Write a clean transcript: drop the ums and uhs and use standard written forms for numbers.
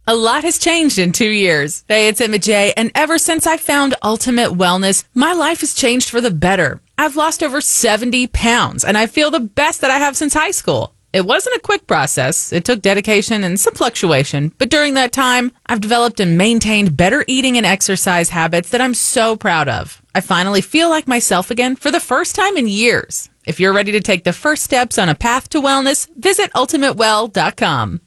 A lot has changed in 2 years. Hey, it's Emma J, and ever since I found Ultimate Wellness, my life has changed for the better. I've lost over 70 pounds, and I feel the best that I have since high school. It wasn't a quick process. It took dedication and some fluctuation. But during that time, I've developed and maintained better eating and exercise habits that I'm so proud of. I finally feel like myself again for the first time in years. If you're ready to take the first steps on a path to wellness, visit ultimatewell.com.